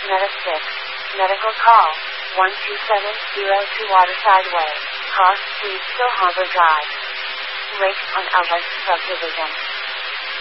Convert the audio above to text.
Meta 6. Medical call. 12702 Waterside Way. Cost Street, Still Harbor Drive. Lake on Elvis Subdivision.